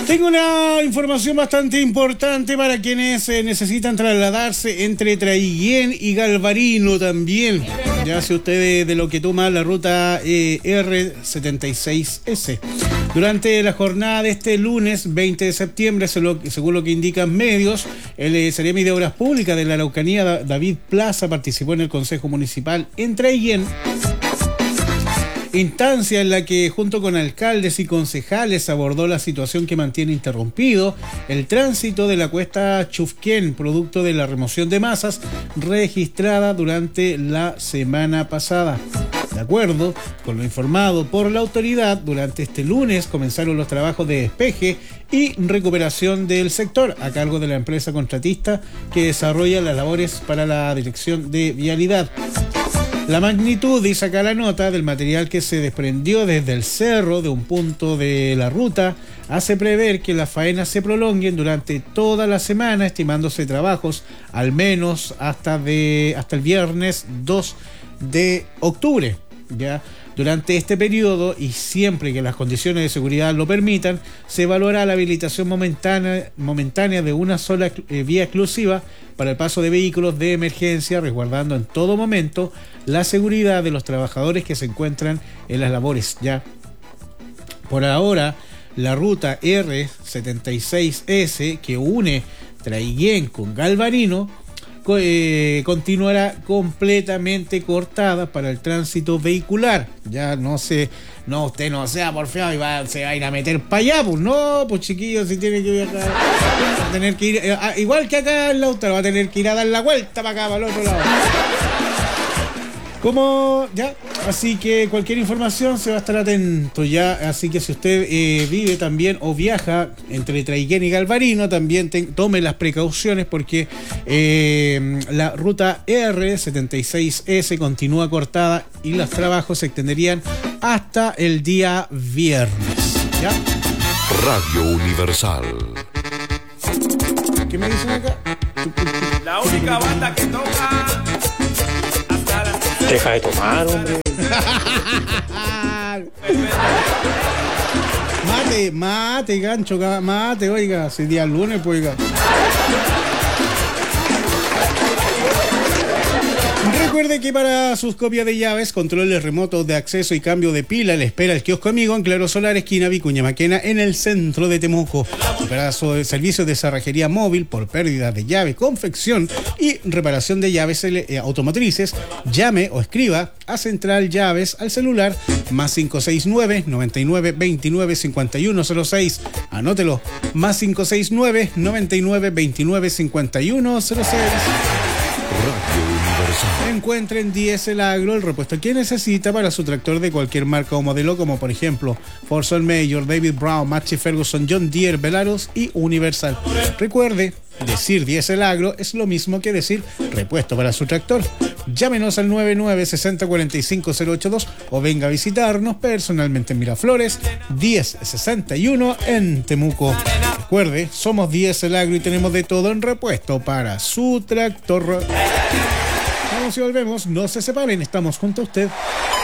Tengo una información bastante importante para quienes necesitan trasladarse entre Traiguén y Galvarino también. Ya sea usted de lo que toma la ruta R76S. Durante la jornada de este lunes 20 de septiembre, según lo que indican medios, el Seremi de Obras Públicas de la Araucanía, David Plaza, participó en el Consejo Municipal en Traiguén, instancia en la que junto con alcaldes y concejales abordó la situación que mantiene interrumpido el tránsito de la cuesta Chufquén, producto de la remoción de masas registrada durante la semana pasada. De acuerdo con lo informado por la autoridad, durante este lunes comenzaron los trabajos de despeje y recuperación del sector a cargo de la empresa contratista que desarrolla las labores para la Dirección de Vialidad. La magnitud, dice acá la nota, del material que se desprendió desde el cerro de un punto de la ruta hace prever que las faenas se prolonguen durante toda la semana, estimándose trabajos al menos hasta el viernes 2 de octubre. ¿Ya? Durante este periodo, y siempre que las condiciones de seguridad lo permitan, se evaluará la habilitación momentánea de una sola vía exclusiva para el paso de vehículos de emergencia, resguardando en todo momento la seguridad de los trabajadores que se encuentran en las labores. Ya por ahora, la ruta R76S, que une Traiguén con Galvarino, continuará completamente cortada para el tránsito vehicular. Ya usted no sea porfiado y se va a ir a meter para allá, pues no, pues chiquillos, si tiene que viajar, va a tener que ir, igual que acá en Lautaro, va a tener que ir a dar la vuelta para acá, para el otro lado. Así que cualquier información se va a estar atento ya. Así que si usted vive también o viaja entre Traiguén y Galvarino, también tome las precauciones porque la ruta R76S continúa cortada y los trabajos se extenderían hasta el día viernes. ¿Ya? Radio Universal. ¿Qué me dicen acá? La única banda que toca. Deja de tomar, hombre. Mate, gancho, mate, oiga, si día lunes, pues, oiga. Recuerde que para sus copias de llaves, controles remotos de acceso y cambio de pila, le espera el kiosco amigo en Claro Solar, esquina Vicuña Maquena, en el centro de Temuco. Para su servicio de cerrajería móvil por pérdida de llave, confección y reparación de llaves automotrices, llame o escriba a Central Llaves al celular más 569-9929-5106. Anótelo, más 569-9929-5106. Encuentren Diesel Agro, el repuesto que necesita para su tractor de cualquier marca o modelo, como por ejemplo Forson Mayor, David Brown, Massey Ferguson, John Deere, Belarus y Universal. Recuerde, decir Diesel Agro es lo mismo que decir repuesto para su tractor. Llámenos al 99-6045-082 o venga a visitarnos personalmente en Miraflores 1061 en Temuco. Recuerde, somos Diesel Agro y tenemos de todo en repuesto para su tractor. Vamos y volvemos, no se separen, estamos junto a usted.